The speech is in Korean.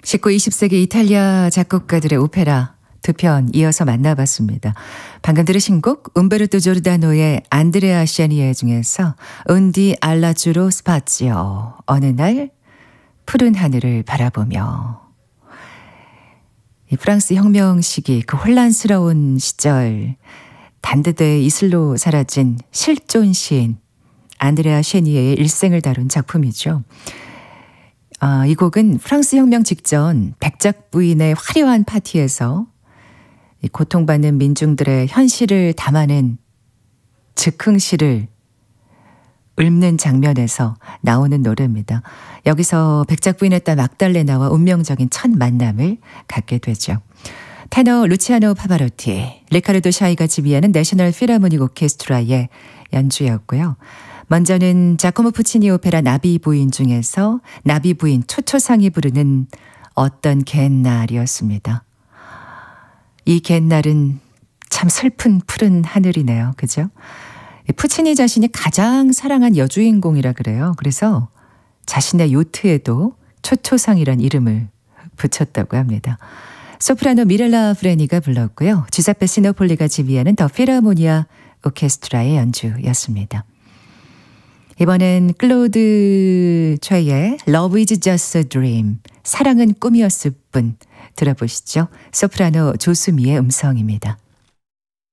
19, 20세기 이탈리아 작곡가들의 오페라 두 편 이어서 만나봤습니다. 방금 들으신 곡 움베르토 조르다노의 안드레아 샤니에 중에서 운디 알라주로 스파지오 어느 날 푸른 하늘을 바라보며. 이 프랑스 혁명 시기 그 혼란스러운 시절 단드대의 이슬로 사라진 실존 시인 안드레아 샤니에의 일생을 다룬 작품이죠. 이 곡은 프랑스 혁명 직전 백작 부인의 화려한 파티에서 이 고통받는 민중들의 현실을 담아낸 즉흥시를 읊는 장면에서 나오는 노래입니다. 여기서 백작 부인의 딸 막달레나와 운명적인 첫 만남을 갖게 되죠. 테너 루치아노 파바로티, 리카르도 샤이가 지휘하는 내셔널 필하모닉 오케스트라의 연주였고요. 먼저는 자코모 푸치니 오페라 나비 부인 중에서 나비 부인 초초상이 부르는 어떤 갯날이었습니다. 이 갯날은 참 슬픈 푸른 하늘이네요. 그죠? 푸치니 자신이 가장 사랑한 여주인공이라 그래요. 그래서 자신의 요트에도 초초상이란 이름을 붙였다고 합니다. 소프라노 미렐라 프레니가 불렀고요. 주사페 시노폴리가 지휘하는 더 필하모니아 오케스트라의 연주였습니다. 이번엔 클로드 최의 Love is just a dream, 사랑은 꿈이었을 뿐 들어보시죠. 소프라노 조수미의 음성입니다.